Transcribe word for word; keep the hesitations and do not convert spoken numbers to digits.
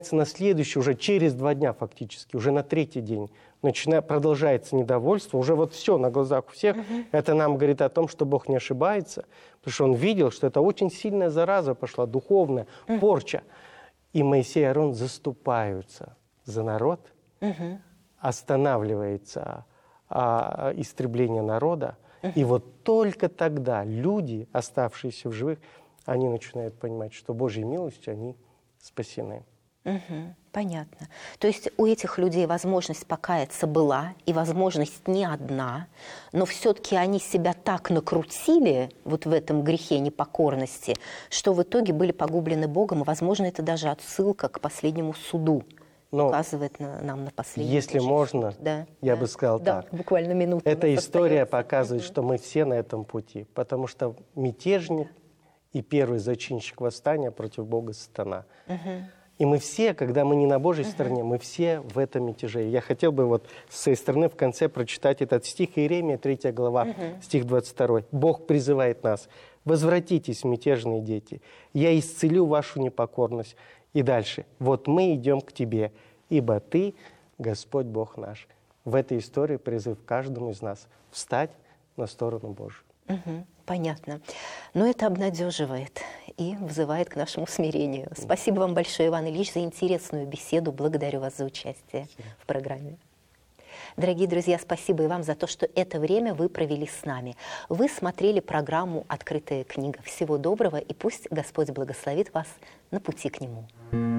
На следующий, уже через два дня фактически, уже на третий день, начинает, продолжается недовольство, уже вот все на глазах у всех. Uh-huh. Это нам говорит о том, что Бог не ошибается, потому что Он видел, что это очень сильная зараза пошла, духовная, uh-huh. порча. И Моисей и Аарон заступаются за народ, uh-huh. останавливается а, истребление народа, uh-huh. и вот только тогда люди, оставшиеся в живых, они начинают понимать, что Божьей милостью они спасены. Угу, понятно. То есть у этих людей возможность покаяться была, и возможность не одна, но все-таки они себя так накрутили вот в этом грехе непокорности, что в итоге были погублены Богом, и, возможно, это даже отсылка к последнему суду. Но указывает на, нам на последний. Если можно, да, я да. бы сказал да, так. Буквально минуту. Эта история показывает, угу. что мы все на этом пути, потому что мятежник и первый зачинщик восстания против Бога сатана. Угу. И мы все, когда мы не на Божьей uh-huh. стороне, мы все в этом мятеже. Я хотел бы вот с своей стороны в конце прочитать этот стих Иеремия, третья глава, uh-huh. стих двадцать второй. Бог призывает нас: «Возвратитесь, мятежные дети, я исцелю вашу непокорность». И дальше: «Вот мы идем к тебе, ибо ты, Господь Бог наш». В этой истории призыв каждому из нас встать на сторону Божию. Угу, понятно. Но это обнадеживает и вызывает к нашему смирению. Спасибо вам большое, Иван Ильич, за интересную беседу. Благодарю вас за участие Спасибо. В программе. Дорогие друзья, спасибо и вам за то, что это время вы провели с нами. Вы смотрели программу «Открытая книга». Всего доброго, и пусть Господь благословит вас на пути к Нему.